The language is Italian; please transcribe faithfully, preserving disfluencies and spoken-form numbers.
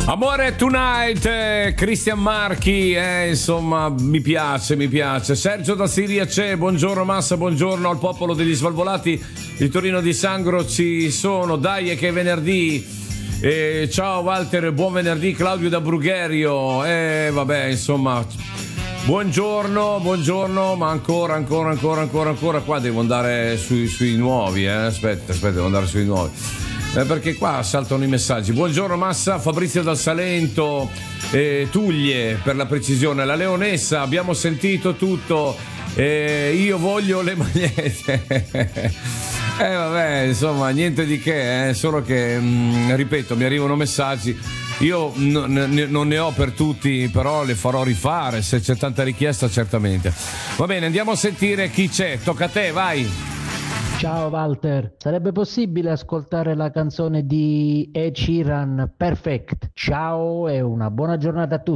Amore Tonight, eh, Cristian Marchi, eh, insomma mi piace, mi piace. Sergio da Siria c'è, buongiorno Massa, buongiorno al popolo degli Svalvolati di Torino di Sangro, ci sono, dai è che è venerdì. Eh, ciao Walter, buon venerdì. Claudio da Brugherio, eh vabbè insomma, buongiorno, buongiorno, ma ancora, ancora, ancora, ancora, ancora, qua devo andare sui, sui nuovi, eh, aspetta, aspetta, devo andare sui nuovi. Eh, perché qua saltano i messaggi. Buongiorno Massa, Fabrizio dal Salento, eh, Tuglie per la precisione, la Leonessa, abbiamo sentito tutto, eh, io voglio le magliette. Eh vabbè, insomma, niente di che, eh, solo che, mh, ripeto, mi arrivano messaggi, io n- n- non ne ho per tutti, però le farò rifare, se c'è tanta richiesta certamente. Va bene, andiamo a sentire chi c'è, tocca a te, vai. Ciao Walter, sarebbe possibile ascoltare la canzone di Ed Sheeran Perfect? Ciao e una buona giornata a tutti.